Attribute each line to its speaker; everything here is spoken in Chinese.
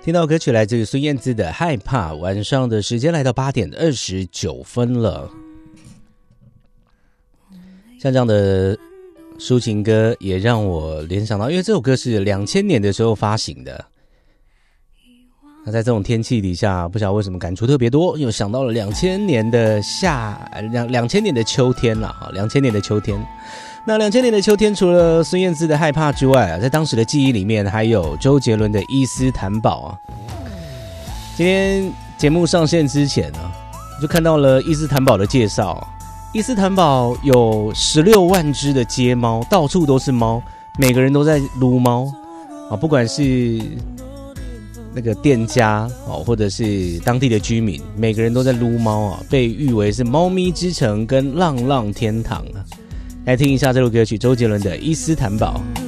Speaker 1: 听到歌曲来自于孙燕姿的《害怕》。晚上的时间来到8点29分了。像这样的抒情歌也让我联想到，因为这首歌是2000年的时候发行的。那在这种天气底下，不晓得为什么感触特别多，又想到了2000年的2000年的秋天啦，2000年的秋天。那2000年的秋天，除了孙燕姿的《害怕》之外在当时的记忆里面还有周杰伦的《伊斯坦堡》啊。今天节目上线之前呢，就看到了伊斯坦堡的介绍。伊斯坦堡有16万只的街猫，到处都是猫，每个人都在撸猫啊，不管是那个店家或者是当地的居民，每个人都在撸猫啊，被誉为是猫咪之城跟浪浪天堂啊。来听一下这首歌曲，周杰伦的《伊斯坦堡》。